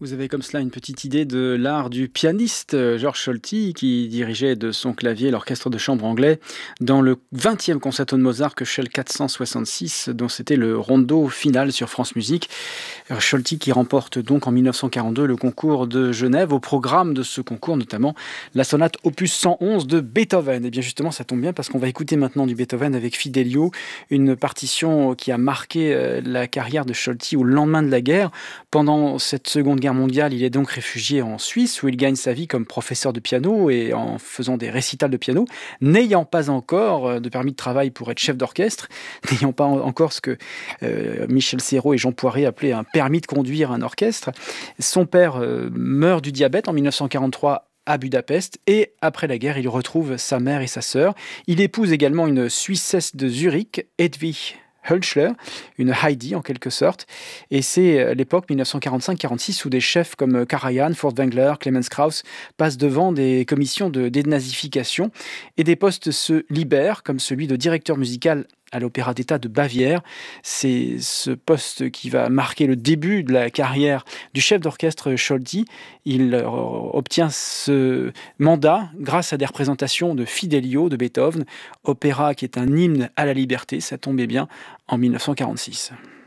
Vous avez comme cela une petite idée de l'art du pianiste Georges Solti, qui dirigeait de son clavier l'orchestre de chambre anglais dans le 20e concerto de Mozart, Köchel 466, dont c'était le rondo final sur France Musique. Solti qui remporte donc en 1942 le concours de Genève. Au programme de ce concours, notamment la sonate opus 111 de Beethoven. Et bien justement, ça tombe bien parce qu'on va écouter maintenant du Beethoven avec Fidelio, une partition qui a marqué la carrière de Solti au lendemain de la guerre. Pendant cette Seconde Guerre mondiale, il est donc réfugié en Suisse où il gagne sa vie comme professeur de piano et en faisant des récitals de piano, n'ayant pas encore de permis de travail pour être chef d'orchestre, n'ayant pas encore ce que Michel Serrault et Jean Poiret appelaient un permis de conduire un orchestre. Son père meurt du diabète en 1943 à Budapest et après la guerre, il retrouve sa mère et sa sœur. Il épouse également une Suissesse de Zurich, Hedwig Hölschler, une Heidi en quelque sorte. Et c'est l'époque 1945-46 où des chefs comme Karajan, Furtwängler, Clemens Krauss passent devant des commissions de dénazification et des postes se libèrent, comme celui de directeur musical à l'Opéra d'État de Bavière. C'est ce poste qui va marquer le début de la carrière du chef d'orchestre Solti. Il obtient ce mandat grâce à des représentations de Fidelio de Beethoven, opéra qui est un hymne à la liberté, ça tombait bien, en 1946.